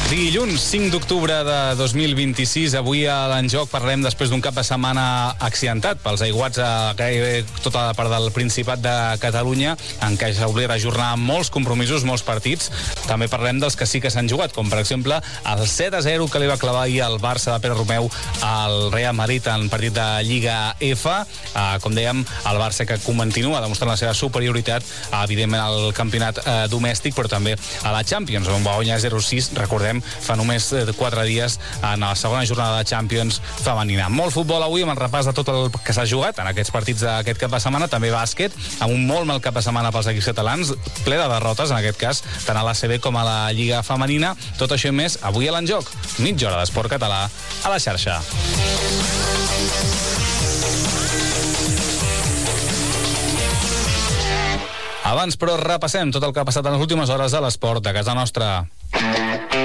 Dilluns 5 d'octubre de 2026, avui a l'Enjoc parlem després d'un cap de setmana accidentat pels aiguats a gairebé tota la part del Principat de Catalunya, en què s'obliga ajornar molts compromisos, molts partits. També parlem dels que sí que s'han jugat, com per exemple el 7-0 que li va clavar ahir el Barça de Pere Romeu al Real Madrid en partit de Lliga F. Com dèiem, el Barça que continua demostrant la seva superioritat, evidentment al campionat domèstic, però també a la Champions, on va guanyar 0-6, recordem, fa només 4 dies en la segona jornada de Champions femenina. Molt futbol avui amb el repàs de tot el que s'ha jugat en aquests partits d'aquest cap de setmana, també bàsquet, amb un molt mal cap de setmana pels equips catalans, ple de derrotes, en aquest cas, tant a l'ACB com a la Lliga femenina. Tot això i més avui a l'Enjoc. Mitja hora d'esport català a la xarxa. Abans, però, repassem tot el que ha passat en les últimes hores a l'esport de casa nostra.